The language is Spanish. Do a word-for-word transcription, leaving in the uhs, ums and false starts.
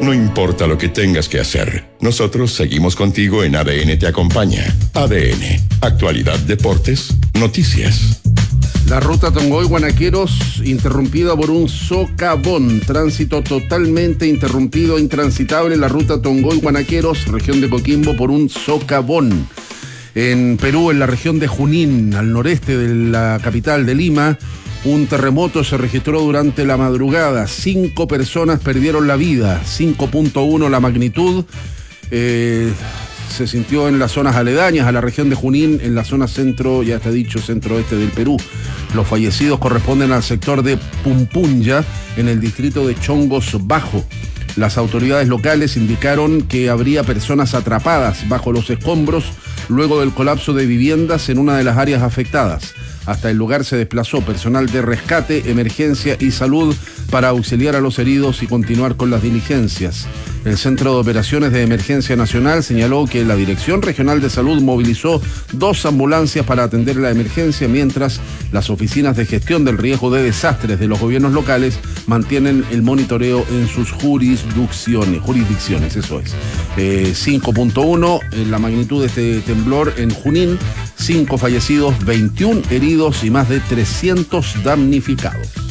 No importa lo que tengas que hacer, nosotros seguimos contigo en A D N Te Acompaña. A D N, actualidad, deportes, noticias. La ruta Tongoy-Guanaqueros interrumpida por un socavón. Tránsito totalmente interrumpido, intransitable. La ruta Tongoy-Guanaqueros, región de Coquimbo, por un socavón. En Perú, en la región de Junín, al noreste de la capital de Lima, un terremoto se registró durante la madrugada. Cinco personas perdieron la vida. cinco punto uno la magnitud. Eh... Se sintió en las zonas aledañas a la región de Junín, en la zona centro, ya está dicho, centro-oeste del Perú. Los fallecidos corresponden al sector de Pumpunya, en el distrito de Chongos Bajo. Las autoridades locales indicaron que habría personas atrapadas bajo los escombros luego del colapso de viviendas en una de las áreas afectadas. Hasta el lugar se desplazó personal de rescate, emergencia y salud para auxiliar a los heridos y continuar con las diligencias. El Centro de Operaciones de Emergencia Nacional señaló que la Dirección Regional de Salud movilizó dos ambulancias para atender la emergencia, mientras las oficinas de gestión del riesgo de desastres de los gobiernos locales mantienen el monitoreo en sus jurisdicciones. Jurisdicciones, eso es. Eh, cinco punto uno, en la magnitud de este temblor en Junín, cinco fallecidos, veintiún heridos y más de trescientos damnificados.